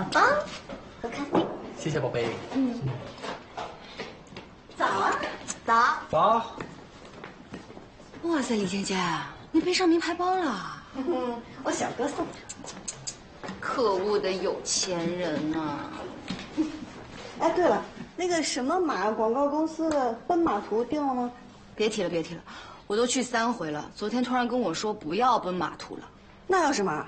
好吧，喝咖啡。 谢谢宝贝。 早啊，早。 早。 哇塞，李姐姐，你背上名牌包了？ 我小哥送。 可恶的有钱人呐！ 哎，对了，那个什么马广告公司的奔马图定了吗？ 别提了，别提了，我都去3回了。昨天突然跟我说不要奔马图了， 那要什么？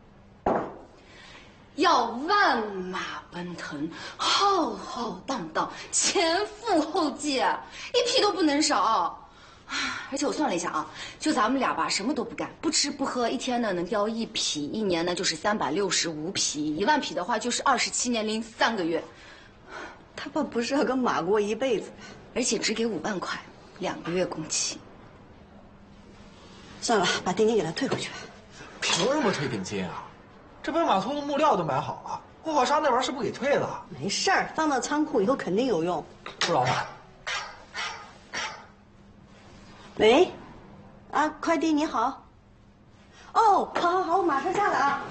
要万马奔腾，浩浩荡荡，前赴后继，一匹都不能少。而且我算了一下啊，就咱们俩吧，什么都不干，不吃不喝，一天呢能叼1匹，一年呢就是365匹，1万匹的话就是27年零3个月。 他爸不是要跟马过一辈子， 而且只给5万块，2个月工期。 算了，把定金给他退回去。 凭什么退定金啊？这奔马图的木料都买好了，货货商那玩意儿是不给退的。 没事儿，放到仓库以后肯定有用。 朱老板。 喂，啊，快递你好。哦，好，我马上下来啊。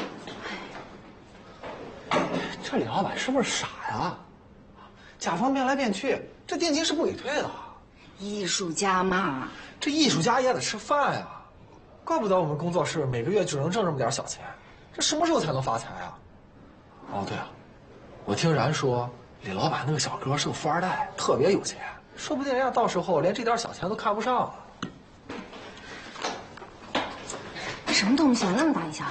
这李老板是不是傻呀？甲方变来变去，这定金是不给退的。 艺术家嘛， 这艺术家也得吃饭呀，怪不得我们工作室每个月只能挣这么点小钱，这什么时候才能发财啊？哦，对了，我听然说李老板那个小哥是个富二代，特别有钱，说不定人家到时候连这点小钱都看不上了。 什么东西啊，那么大一箱？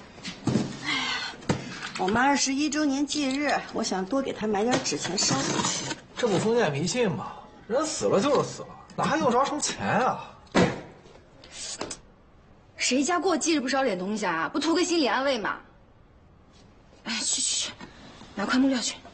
我妈21周年忌日，我想多给她买点纸钱捎过去。 这不封建迷信吗？人死了就是死了，哪还用着什么钱啊？ 谁家过忌日不捎点东西啊？不图个心理安慰吗？哎，去，拿块木料去。